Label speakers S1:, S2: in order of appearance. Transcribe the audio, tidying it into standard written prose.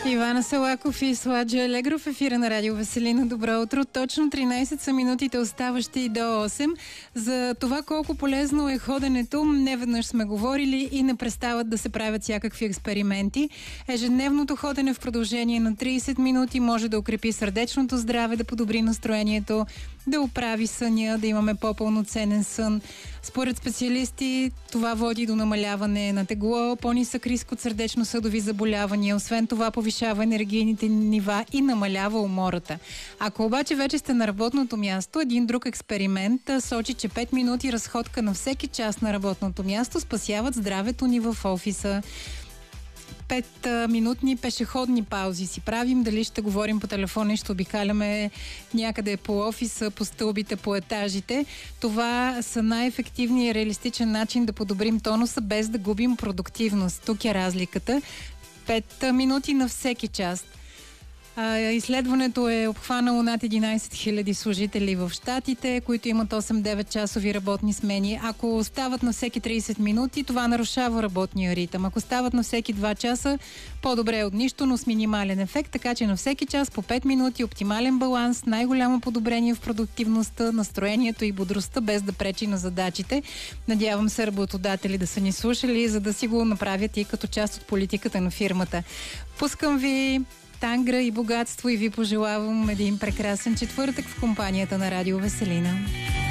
S1: Ивана Селаков и Сладжо Алегров в ефира на Радио Веселина. Добро утро. Точно 13 са минутите оставащи до 8. За това колко полезно е ходенето, неведнъж сме говорили и не престават да се правят всякакви експерименти. Ежедневното ходене в продължение на 30 минути може да укрепи сърдечното здраве, да подобри настроението, да оправи съня, да имаме по-пълноценен сън. Според специалисти това води до намаляване на тегло, по-нисък риск от сърдечно-съдови заболявания. Освен това повишава енергийните нива и намалява умората. Ако обаче вече сте на работното място, един друг експеримент сочи, че 5 минути разходка на всеки час на работното място спасяват здравето ни в офиса. 5-минутни пешеходни паузи си правим, дали ще говорим по телефона и ще обикаляме някъде по офиса, по стълбите, по етажите. Това са най-ефективният и реалистичен начин да подобрим тонуса, без да губим продуктивност. Тук е разликата. 5 минути на всеки час. Изследването е обхванало над 11 000 служители в щатите, които имат 8-9 часови работни смени. Ако стават на всеки 30 минути, това нарушава работния ритъм. Ако стават на всеки 2 часа, по-добре е от нищо, но с минимален ефект, така че на всеки час по 5 минути оптимален баланс, най-голямо подобрение в продуктивността, настроението и бодростта, без да пречи на задачите. Надявам се работодатели да са ни слушали, за да си го направят и като част от политиката на фирмата. Пускам ви тангра и богатство и ви пожелавам един прекрасен четвъртък в компанията на Радио Веселина.